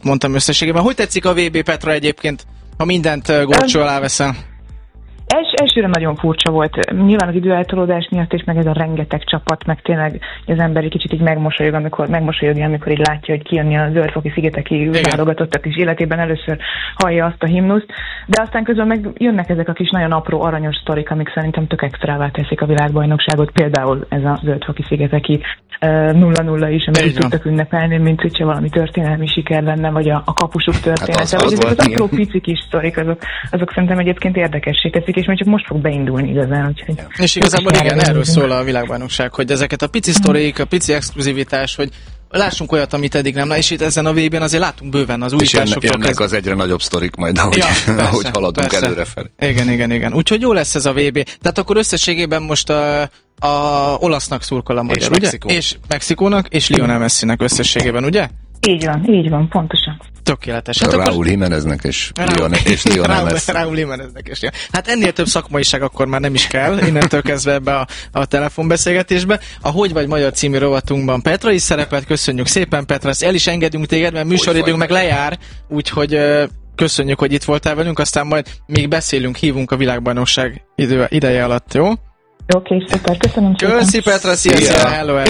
mondtam összességében. Hogy tetszik a VB, Petra, egyébként, ha mindent górcső alá veszel? Elsőre nagyon furcsa volt. Nyilván az időeltolódás miatt, és meg ez a rengeteg csapat, meg tényleg az ember egy kicsit így megmosolyog, amikor így látja, hogy kijönni a Zöld-foki szigeteki válogatottak is életében először hallja azt a himnuszt. De aztán közben meg jönnek ezek a kis nagyon apró, aranyos sztorik, amik szerintem tök extrává teszik a világbajnokságot. Például ez a Zöld-foki szigeteki 0-0 is, amit tudtak ünnepelni, mint hogyha valami történelmi siker lenne, vagy a kapusuk története. Hát ezek az apró pici kis sztorik, azok szerintem egyébként érdekessé teszik, és még csak most fog beindulni igazán. Úgyhogy és igazából igen, erről szól a világbajnokság, hogy ezeket a pici sztorik, a pici exkluzivitás, hogy lássunk olyat, amit eddig nem. Na, és itt ezen a VB-n azért látunk bőven az újításoktól. És jönnek az egyre nagyobb sztorik majd, ahogy haladunk előrefelé. Igen. Úgyhogy jó lesz ez a VB. Tehát akkor összességében most a olasznak szurkol a magyar, ugye? És Mexikónak, és Lionel Messinek összességében, ugye? Így van, pontosan. Tökéletes. Hát Raúl Jiméneznek és Lionel Messi. Raúl Jiméneznek és Lionel. Hát ennél több szakmaiság akkor már nem is kell, innentől kezdve ebbe a telefonbeszélgetésbe. A Hogy vagy magyar című rovatunkban Petra is szerepelt, köszönjük szépen, Petra, ezt el is engedünk téged, mert műsoridőnk meg lejár, úgyhogy köszönjük, hogy itt voltál velünk, aztán majd még beszélünk, hívunk a világbajnokság ideje alatt, jó? Oké, szuper, köszönöm szépen. Köszi, Petra, szia.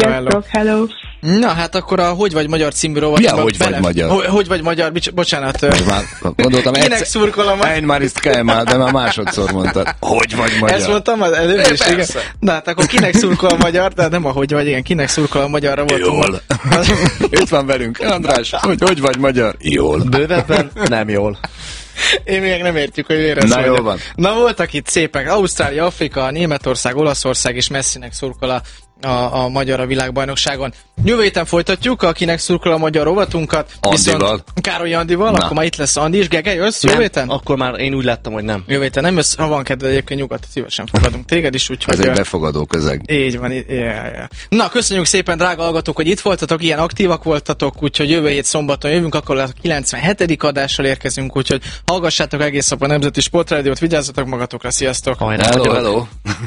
Hello. Na, hát akkor a Hogy vagy magyar című rovatban Hogy vagy magyar, bocsánat. Gondoltam, kinek szurkol a magyar? Ein ist keinmal, de már másodszor mondtad. Hogy vagy magyar? Ezt mondtam az előbb is, igen. Na, hát akkor kinek szurkol a magyar, de nem a hogy vagy, igen, kinek szurkol a magyarra voltunk. Jól. Itt van velünk András, hogy vagy magyar? Jól. Bővebben nem jól. Én még nem értjük, hogy miért ez jól van. Na, voltak itt szépek. Ausztrália, Afrika, Németország, Olaszország és Messinek szurkol a magyar a világbajnokságon. Jövő héten folytatjuk, akinek szurkol a magyar rovatunkat. Andival. Károly Andival, akkor már itt lesz Andi is. Gege, jössz jövő héten? Akkor már én úgy láttam, hogy nem. Jövő héten nem jössz, ha van kedved egyébként nyugodt, szívesen fogadunk téged is. Úgyhogy, ez egy befogadó közeg. Így van. Na, köszönjük szépen, drága hallgatók, hogy itt voltatok, ilyen aktívak voltatok, úgyhogy jövő hét szombaton jövünk, akkor a 97. adással érkezünk, úgyhogy hallgassátok egész nap a Nemzeti Sportrádiót, vigyázzatok magatokra, sziasztok! Hello.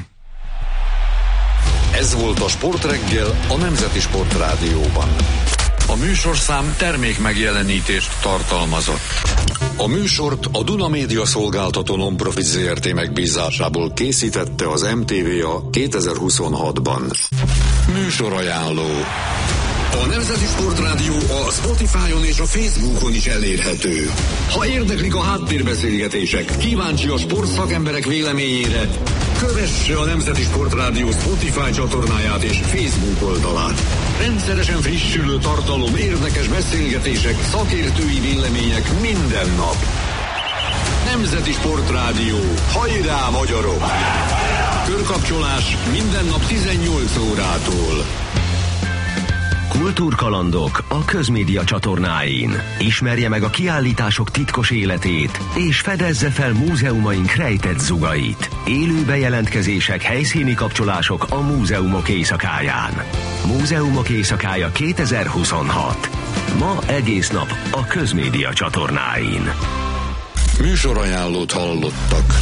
Ez volt a Sportreggel a Nemzeti Sportrádióban. A műsorszám termék megjelenítést tartalmazott. A műsort a Duna Média Szolgáltató Non-Profit Zrt. Megbízásából készítette az MTVA 2026-ban. Műsorajánló. A Nemzeti Sportrádió a Spotify-on és a Facebookon is elérhető. Ha érdeklik a háttérbeszélgetések, kíváncsi a sportszakemberek véleményére, kövesse a Nemzeti Sportrádió Spotify csatornáját és Facebook oldalát. Rendszeresen frissülő tartalom, érdekes beszélgetések, szakértői vélemények minden nap. Nemzeti Sportrádió. Hajrá, magyarok! Körkapcsolás minden nap 18 órától. Kultúrkalandok a Közmédia csatornáin. Ismerje meg a kiállítások titkos életét, és fedezze fel múzeumaink rejtett zugait. Élő bejelentkezések, helyszíni kapcsolások a múzeumok éjszakáján. Múzeumok éjszakája 2026. Ma egész nap a Közmédia csatornáin. Műsorajánlót hallottak.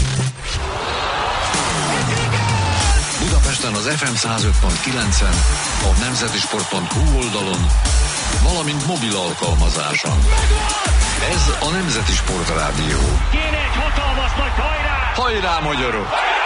Budapesten az FM 105.9-en, a nemzetisport.hu oldalon, valamint mobil alkalmazáson. Ez a Nemzeti Sportrádió. Kéne egy hatalmas nagy hajrá! Hajrá, magyarok!